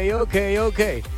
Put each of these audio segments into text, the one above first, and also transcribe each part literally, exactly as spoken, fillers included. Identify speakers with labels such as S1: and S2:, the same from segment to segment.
S1: ok, ok.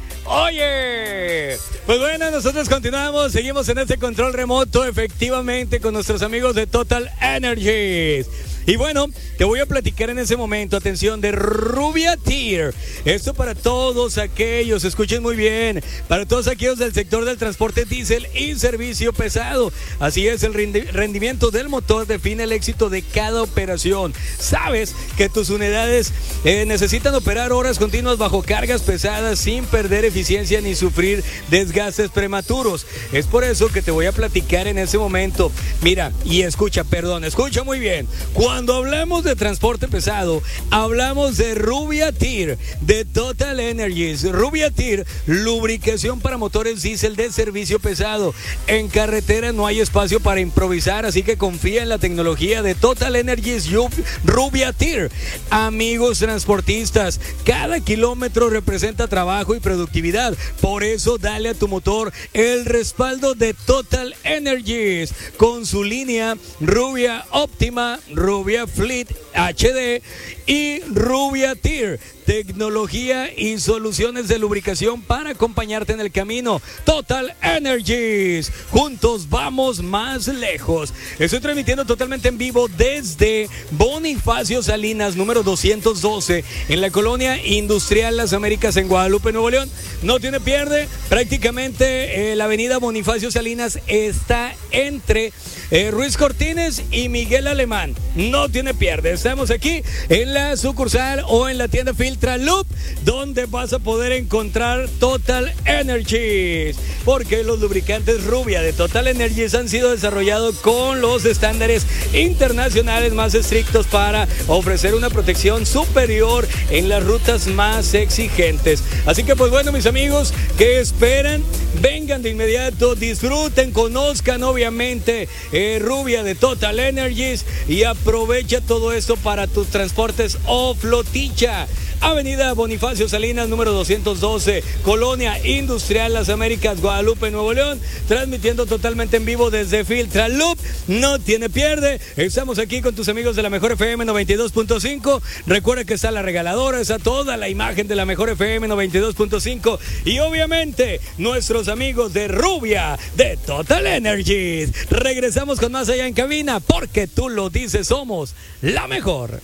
S1: Oye, pues bueno, nosotros continuamos, seguimos en este control remoto, efectivamente, con nuestros amigos de Total Energies. Y bueno, te voy a platicar en ese momento, atención, de Rubia Tier. Esto para todos aquellos, escuchen muy bien, para todos aquellos del sector del transporte diésel y servicio pesado. Así es, el rendimiento del motor define el éxito de cada operación. Sabes que tus unidades eh, necesitan operar horas continuas bajo cargas pesadas sin perder eficiencia ni sufrir desgastes prematuros. Es por eso que te voy a platicar en ese momento. Mira, y escucha, perdón, escucha muy bien. Cuando hablamos de transporte pesado, hablamos de Rubia Tier, de Total Energies. Rubia Tier, lubricación para motores diésel de servicio pesado. En carretera no hay espacio para improvisar, así que confía en la tecnología de Total Energies Rubia Tier. Amigos transportistas, cada kilómetro representa trabajo y productividad. Por eso dale a tu motor el respaldo de Total Energies con su línea Rubia Óptima, Rubia Fleet H D y Rubia Tier. Tecnología y soluciones de lubricación para acompañarte en el camino. Total Energies. Juntos vamos más lejos. Estoy transmitiendo totalmente en vivo desde Bonifacio Salinas, número doscientos doce, en la colonia industrial Las Américas, en Guadalupe, Nuevo León. No tiene pierde. Prácticamente eh, la avenida Bonifacio Salinas está entre eh, Ruiz Cortines y Miguel Alemán. No tiene pierde. Estamos aquí en la sucursal o en la tienda Filtraloop, donde vas a poder encontrar Total Energies, porque los lubricantes Rubia de Total Energies han sido desarrollados con los estándares internacionales más estrictos para ofrecer una protección superior en las rutas más exigentes. Así que pues bueno, mis amigos, ¿qué esperan? Vengan de inmediato, disfruten, conozcan obviamente eh, Rubia de Total Energies y aprovecha todo esto para tus transportes o flotilla. Avenida Bonifacio Salinas, número doscientos doce, Colonia Industrial Las Américas, Guadalupe, Nuevo León, transmitiendo totalmente en vivo desde Filtraloop. No tiene pierde. Estamos aquí con tus amigos de la Mejor F M noventa y dos punto cinco. Recuerda que está la regaladora, está toda la imagen de la Mejor F M noventa y dos punto cinco y obviamente nuestros amigos de Rubia de Total Energies. Regresamos con más allá en cabina, porque tú lo dices, somos la mejor.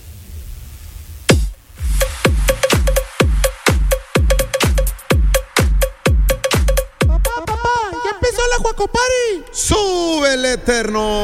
S2: ¡La Juaco Party!
S3: ¡Sube el Eterno!